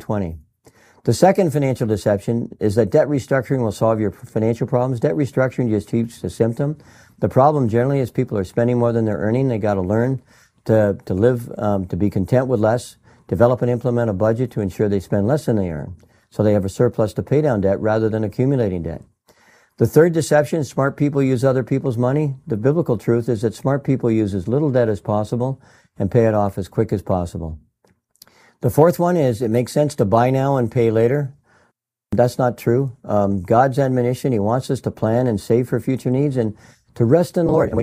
20. The second financial deception is that debt restructuring will solve your financial problems. Debt restructuring just treats the symptom. The problem generally is people are spending more than they're earning. They got to learn to live, to be content with less, develop and implement a budget to ensure they spend less than they earn, so they have a surplus to pay down debt rather than accumulating debt. The third deception, smart people use other people's money. The biblical truth is that smart people use as little debt as possible and pay it off as quick as possible. The fourth one is it makes sense to buy now and pay later. That's not true. God's admonition, He wants us to plan and save for future needs and to rest in the Lord.